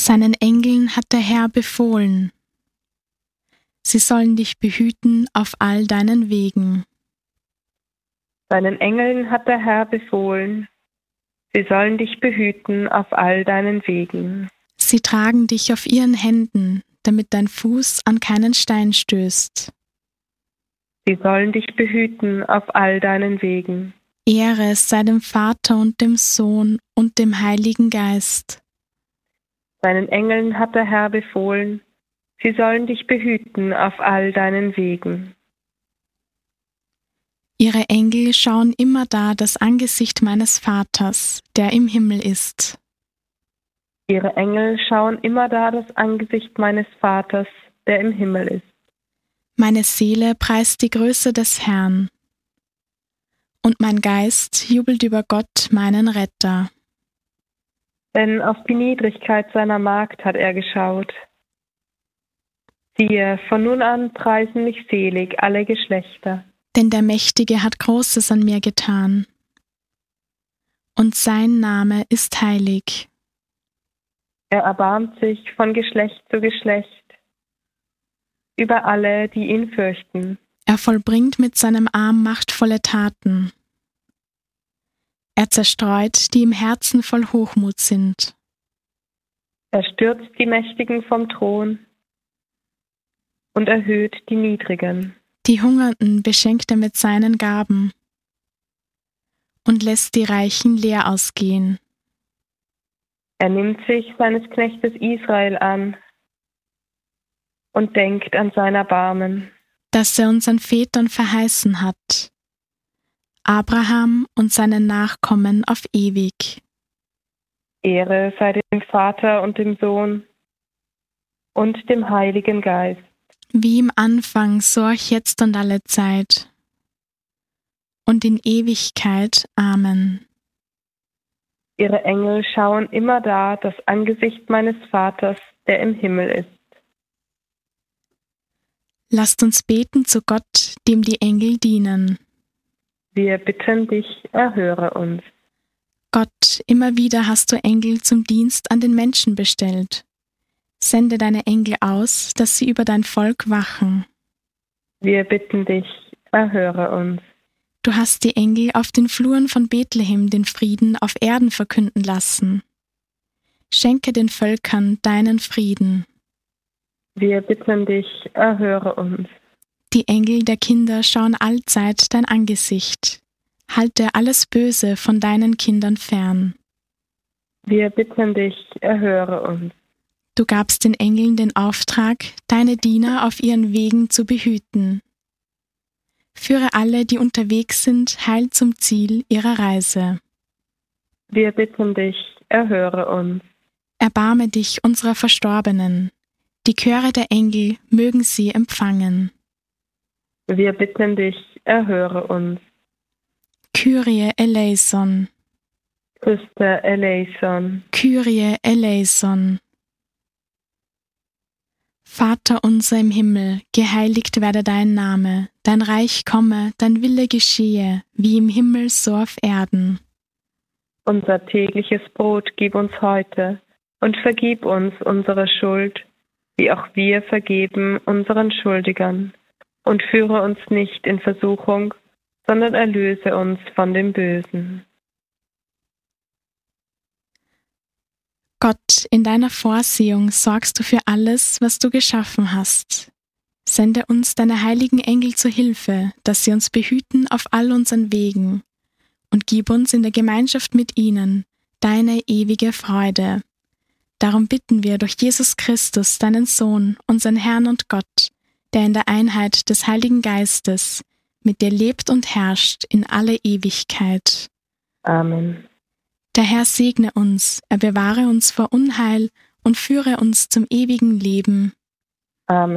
Seinen Engeln hat der Herr befohlen. Sie sollen dich behüten auf all deinen Wegen. Seinen Engeln hat der Herr befohlen. Sie sollen dich behüten auf all deinen Wegen. Sie tragen dich auf ihren Händen, damit dein Fuß an keinen Stein stößt. Sie sollen dich behüten auf all deinen Wegen. Ehre sei dem Vater und dem Sohn und dem Heiligen Geist. Seinen Engeln hat der Herr befohlen. Sie sollen dich behüten auf all deinen Wegen. Ihre Engel schauen immerdar das Angesicht meines Vaters, der im Himmel ist. Ihre Engel schauen immerdar das Angesicht meines Vaters, der im Himmel ist. Meine Seele preist die Größe des Herrn. Und mein Geist jubelt über Gott, meinen Retter. Denn auf die Niedrigkeit seiner Magd hat er geschaut. Siehe, von nun an preisen mich selig alle Geschlechter. Denn der Mächtige hat Großes an mir getan. Und sein Name ist heilig. Er erbarmt sich von Geschlecht zu Geschlecht über alle, die ihn fürchten. Er vollbringt mit seinem Arm machtvolle Taten. Er zerstreut, die im Herzen voll Hochmut sind. Er stürzt die Mächtigen vom Thron und erhöht die Niedrigen. Die Hungernden beschenkt er mit seinen Gaben und lässt die Reichen leer ausgehen. Er nimmt sich seines Knechtes Israel an und denkt an sein Erbarmen, das er unseren Vätern verheißen hat, Abraham und seinen Nachkommen auf ewig. Ehre sei dem Vater und dem Sohn und dem Heiligen Geist. Wie im Anfang, so auch jetzt und alle Zeit und in Ewigkeit. Amen. Ihre Engel schauen immerdar das Angesicht meines Vaters, der im Himmel ist. Lasst uns beten zu Gott, dem die Engel dienen. Wir bitten dich, erhöre uns. Gott, immer wieder hast du Engel zum Dienst an den Menschen bestellt. Sende deine Engel aus, dass sie über dein Volk wachen. Wir bitten dich, erhöre uns. Du hast die Engel auf den Fluren von Bethlehem den Frieden auf Erden verkünden lassen. Schenke den Völkern deinen Frieden. Wir bitten dich, erhöre uns. Die Engel der Kinder schauen allzeit dein Angesicht. Halte alles Böse von deinen Kindern fern. Wir bitten dich, erhöre uns. Du gabst den Engeln den Auftrag, deine Diener auf ihren Wegen zu behüten. Führe alle, die unterwegs sind, heil zum Ziel ihrer Reise. Wir bitten dich, erhöre uns. Erbarme dich unserer Verstorbenen. Die Chöre der Engel mögen sie empfangen. Wir bitten dich, erhöre uns. Kyrie eleison. Christe eleison. Kyrie eleison. Vater unser im Himmel, geheiligt werde dein Name, dein Reich komme, dein Wille geschehe, wie im Himmel so auf Erden. Unser tägliches Brot gib uns heute und vergib uns unsere Schuld, wie auch wir vergeben unseren Schuldigern. Und führe uns nicht in Versuchung, sondern erlöse uns von dem Bösen. Gott, in deiner Vorsehung sorgst du für alles, was du geschaffen hast. Sende uns deine heiligen Engel zur Hilfe, dass sie uns behüten auf all unseren Wegen, und gib uns in der Gemeinschaft mit ihnen deine ewige Freude. Darum bitten wir durch Jesus Christus, deinen Sohn, unseren Herrn und Gott, der in der Einheit des Heiligen Geistes mit dir lebt und herrscht in alle Ewigkeit. Amen. Der Herr segne uns, er bewahre uns vor Unheil und führe uns zum ewigen Leben. Amen.